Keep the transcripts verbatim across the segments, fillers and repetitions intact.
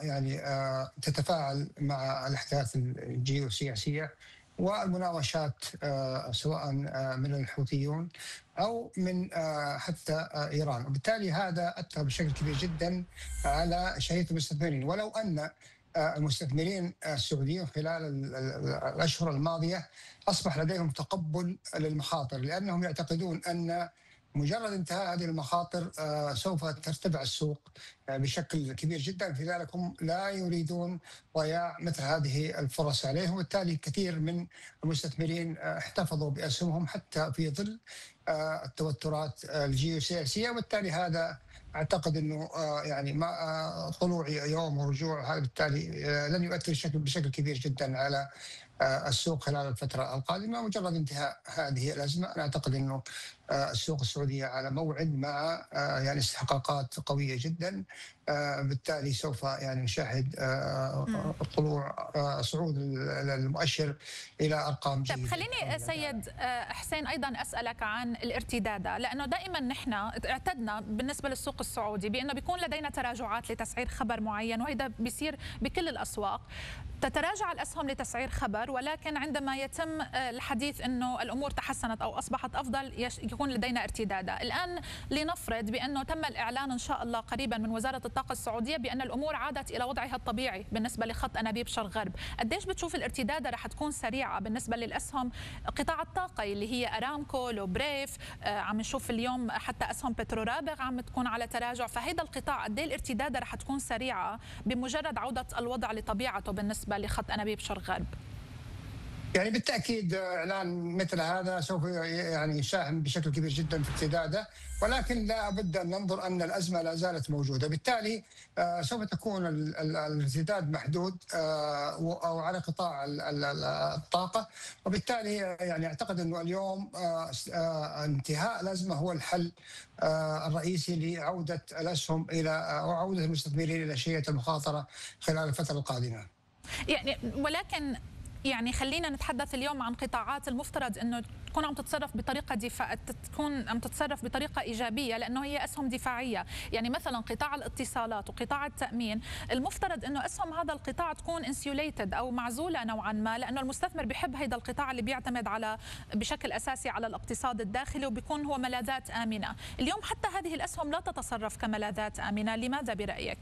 يعني آه، تتفاعل مع الأحداث الجيوسياسية والمناوشات، آه، سواء آه، من الحوثيون أو من آه، حتى آه، إيران، وبالتالي هذا أثر بشكل كبير جدا على شهية المستثمرين. ولو أن آه، المستثمرين السعوديين خلال ال- ال- الأشهر الماضية أصبح لديهم تقبل للمخاطر، لأنهم يعتقدون أن مجرد انتهاء هذه المخاطر آه، سوف ترتفع السوق آه، بشكل كبير جدا، في ذلك هم لا يريدون ضياع مثل هذه الفرص عليهم، وبالتالي كثير من المستثمرين آه، احتفظوا بأسهمهم حتى في ظل آه، التوترات آه، الجيوسياسية. وبالتالي هذا أعتقد أنه آه، يعني ما آه، طلوع يوم ورجوع هذا بالتالي آه، لن يؤثر بشكل بشكل كبير جدا على آه، السوق خلال الفترة القادمة. مجرد انتهاء هذه الأزمة أنا أعتقد أنه آه، السوق السعودية على موعد مع آه، يعني استحقاقات قوية جدا، آه، بالتالي سوف يعني نشاهد مم. آه، طلوع آه، صعود المؤشر إلى أرقام طيب جيدة بإذن خليني الله تعالى. سيد آه، حسين ايضا اسالك عن الارتداد، لانه دائما نحن اعتدنا بالنسبه للسوق السعودي بانه بيكون لدينا تراجعات لتسعير خبر معين، وهذا بيصير بكل الاسواق. تتراجع الاسهم لتسعير خبر، ولكن عندما يتم آه، الحديث انه الامور تحسنت او اصبحت افضل يش- يكون لدينا ارتدادا. الان لنفرض بانه تم الاعلان ان شاء الله قريبا من وزاره الطاقه السعوديه بان الامور عادت الى وضعها الطبيعي بالنسبه لخط انابيب شرق غرب، قديش بتشوف الارتداده رح تكون سريعه بالنسبه للاسهم قطاع الطاقه اللي هي ارامكو، لوبريف، آه، عم نشوف اليوم حتى اسهم بترورابغ عم تكون على تراجع، فهيدا القطاع قد ايه الارتداده رح تكون سريعه بمجرد عوده الوضع لطبيعته بالنسبه لخط انابيب شرق غرب؟ يعني بالتأكيد إعلان مثل هذا سوف يعني يساهم بشكل كبير جدا في ارتداده، ولكن لا بد أن ننظر أن الأزمة لا زالت موجودة، بالتالي آه، سوف تكون ال- ال- الارتداد محدود آه، و- أو على قطاع ال- ال- ال- الطاقة، وبالتالي يعني أعتقد أنه اليوم آه، آه، انتهاء الأزمة هو الحل آه، الرئيسي لعودة الأسهم إلى أو عودة المستثمرين إلى شيئة المخاطرة خلال الفترة القادمة. يعني ولكن يعني خلينا نتحدث اليوم عن قطاعات المفترض انه تكون عم تتصرف بطريقه دفاع، تكون عم تتصرف بطريقه ايجابيه لانه هي اسهم دفاعيه، يعني مثلا قطاع الاتصالات وقطاع التامين المفترض انه اسهم هذا القطاع تكون انسيوليتد او معزوله نوعا ما، لانه المستثمر بيحب هذا القطاع اللي بيعتمد على بشكل اساسي على الاقتصاد الداخلي وبيكون هو ملاذات امنه. اليوم حتى هذه الاسهم لا تتصرف كملاذات امنه، لماذا برايك؟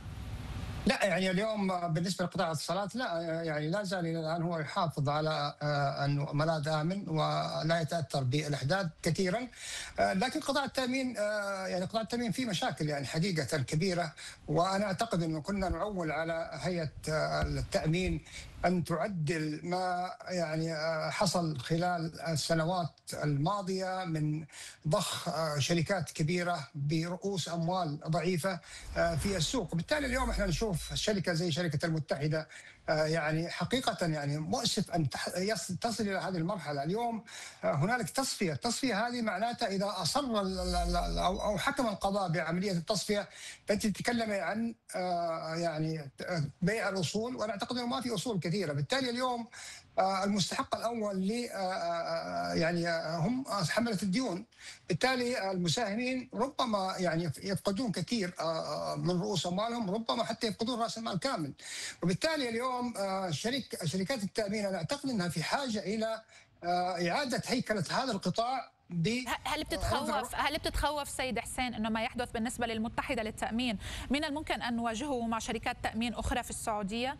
لا يعني اليوم بالنسبه لقطاع الاتصالات لا يعني لا زال الى الان هو يحافظ على آه، انه ملاذ امن ولا يتاثر بالاحداث كثيرا، آه، لكن قطاع التامين آه، يعني قطاع التامين فيه مشاكل يعني حقيقه كبيره، وانا اعتقد انه كنا نعول على هيئه آه، التامين ان تعدل ما يعني آه، حصل خلال السنوات الماضيه من ضخ آه، شركات كبيره برؤوس اموال ضعيفه آه، في السوق، وبالتالي اليوم احنا نشوف شركه زي شركه المتحده آه، يعني حقيقه يعني مؤسف ان تح- يص- تصل الى هذه المرحله. اليوم آه، هنالك تصفيه، التصفيه هذه معناتها اذا اصر ال- ال- ال- او أو حكم القضاء بعمليه التصفيه فانت تتكلمي عن آه، يعني بيع الاصول، وانا اعتقد انه ما في اصول كثيره، بالتالي اليوم آه، المستحق الاول ل آه، آه، يعني آه، هم حمله الديون، بالتالي المساهمين ربما يعني يفقدون كثير آه، من رؤوس اموالهم، ربما حتى يفقدون راس المال كامل، وبالتالي اليوم آه، شركه شركات التامين انا اعتقد انها في حاجه الى آه، اعاده هيكله هذا القطاع ب هل وضع. بتتخوف هل بتتخوف سيد حسين انه ما يحدث بالنسبه للمتحده للتامين من الممكن ان نواجهه مع شركات تامين اخرى في السعوديه؟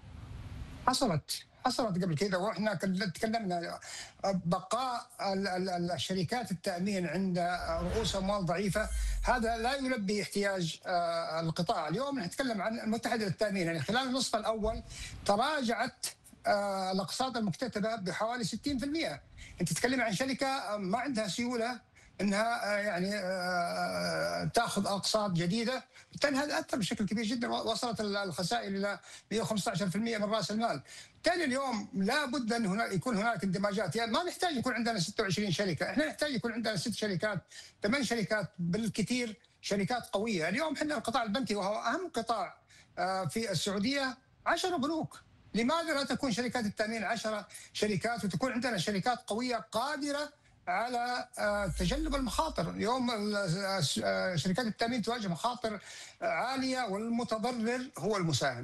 حصلت حصلت قبل كذا، واحنا تكلمنا بقاء ال- ال- الشركات التامين عند رؤوس اموال ضعيفه هذا لا يلبي احتياج آه، القطاع. اليوم نتكلم عن المتحده للتامين، يعني خلال النصف الاول تراجعت آه، الاقساط المكتتبه بحوالي ستين بالمئة. انت تتكلم عن شركه ما عندها سيوله انها آه، يعني آه، تاخذ اقساط جديده، بالتالي هذا اثر بشكل كبير جدا، وصلت الخسائر الى مئة وخمسة عشر بالمئة من راس المال. بالتالي اليوم لابد ان هنا يكون هناك اندماجات، يعني ما نحتاج يكون عندنا ستة وعشرين شركه، احنا نحتاج يكون عندنا ست شركات، ثمان شركات بالكثير، شركات قويه. اليوم احنا القطاع البنكي وهو اهم قطاع آه، في السعوديه عشرة بنوك، لماذا لا تكون شركات التامين عشرة شركات وتكون عندنا شركات قويه قادره على آه، تجنب المخاطر؟ اليوم ال- آه، شركات التامين تواجه مخاطر آه، عاليه، والمتضرر هو المساهم.